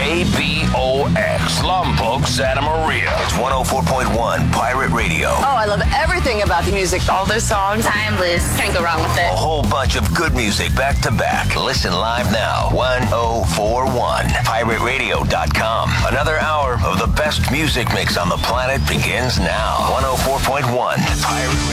KBOX, Lompoc, Santa Maria. It's 104.1 Pirate Radio. Oh, I love everything about the music. All the songs, timeless. Can't go wrong with it. A whole bunch of good music back to back. Listen live now. 1041 PirateRadio.com. Another hour of the best music mix on the planet begins now. 104.1 Pirate Radio.